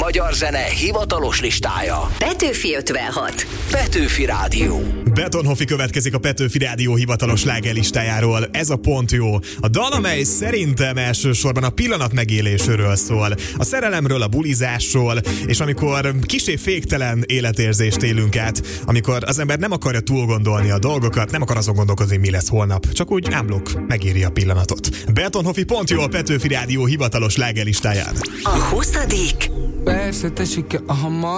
magyar zene hivatalos listája. Petőfi 56. Petőfi Rádió. Betonhoffi következik a Petőfi Rádió hivatalos slágerlistájáról. Ez a pont jó. A dal, amely szerintem elsősorban a pillanat megélésről szól. A szerelemről, a bulizásról, és amikor kissé féktelen életérzést élünk át, amikor az ember nem akarja túl gondolni a dolgokat, nem akar azon gondolkozni, mi lesz holnap. Csak úgy ámblok, megéri a pillanatot. Betonhoffi pont jó a Petőfi Rádió hivatalos slágerlistáján. A 20. Persze tessék,